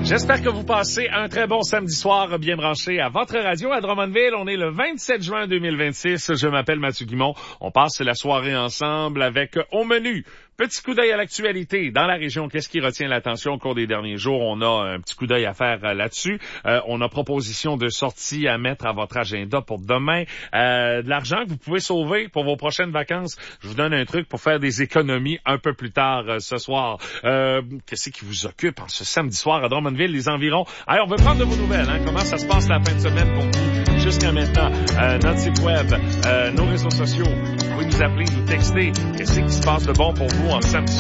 J'espère que vous passez un très bon samedi soir bien branché à votre radio à Drummondville. On est le 27 juin 2026. Je m'appelle Mathieu Guimont. On passe la soirée ensemble avec au menu. Petit coup d'œil à l'actualité dans la région. Qu'est-ce qui retient l'attention au cours des derniers jours? On a un petit coup d'œil à faire là-dessus. On a proposition de sortie à mettre à votre agenda pour demain. De l'argent que vous pouvez sauver pour vos prochaines vacances. Je vous donne un truc pour faire des économies un peu plus tard ce soir. Qu'est-ce qui vous occupe en ce samedi soir à Drummondville, les environs? Allez, on veut prendre de vos nouvelles. Comment ça se passe la fin de semaine pour vous jusqu'à maintenant? Notre site web, nos réseaux sociaux. Vous pouvez nous appeler, nous texter. Qu'est-ce qui se passe de bon pour vous en samedi